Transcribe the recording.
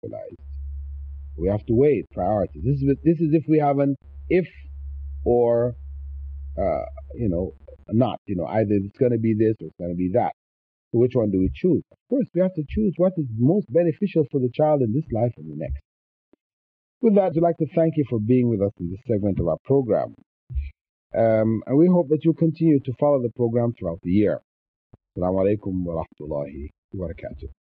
realized. We have to weigh priorities. This is if we have an if or uh, you know not. Either it's going to be this or it's going to be that. So which one do we choose? Of course, we have to choose what is most beneficial for the child in this life and the next. With that, I'd like to thank you for being with us in this segment of our program. And we hope that you'll continue to follow the program throughout the year. Assalamu alaikum wa rahmatullahi wa barakatuh.